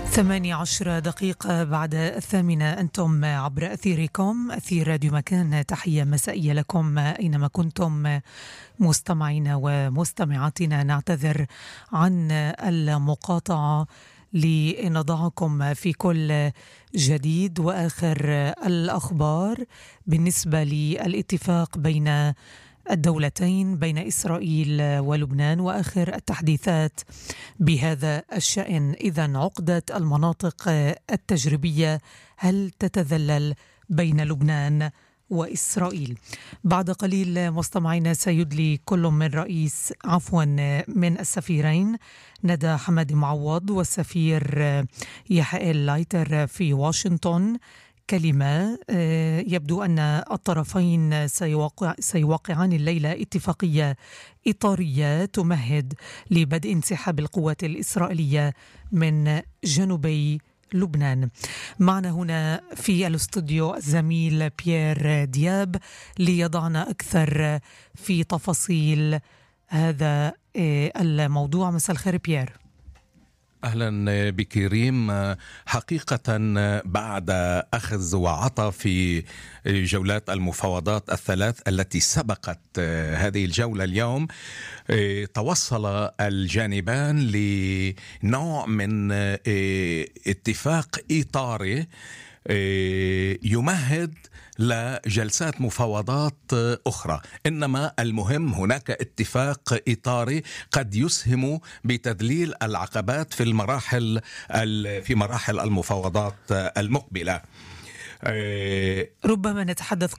18 دقيقة بعد 8، أنتم عبر أثيركم أثير راديو مكان. تحية مسائية لكم أينما كنتم مستمعين ومستمعاتنا. نعتذر عن المقاطعة لنضعكم في كل جديد وآخر الأخبار بالنسبة للاتفاق بين الدولتين، بين إسرائيل ولبنان وآخر التحديثات بهذا الشأن. إذن عقدة المناطق التجريبية هل تتذلل بين لبنان وإسرائيل؟ بعد قليل مستمعينا سيدلي كل من السفيرين ندى حمادي معوض والسفير يحيى لايتر في واشنطن كلمة. يبدو أن الطرفين سيوقعان الليلة اتفاقية إطارية تمهد لبدء انسحاب القوات الإسرائيلية من جنوبي لبنان. معنا هنا في الاستوديو الزميل بيير دياب ليضعنا أكثر في تفاصيل هذا الموضوع. مساء الخير بيير. أهلا بك ريم. حقيقة بعد أخذ وعطى في جولات المفاوضات الثلاث التي سبقت هذه الجولة اليوم، توصل الجانبان لنوع من اتفاق إطاري يمهد لجلسات مفاوضات أخرى. إنما المهم هناك اتفاق إطاري قد يسهم بتذليل العقبات في مراحل المفاوضات المقبلة. ربما نتحدث